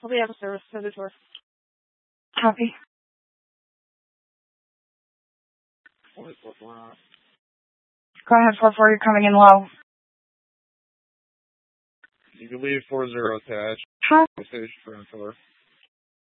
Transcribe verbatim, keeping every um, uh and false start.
I'll be out of service. No the tour. Copy. What is what's going on? Go ahead, four four, you're coming in low. You can leave four zero attached. Huh? Station for tour.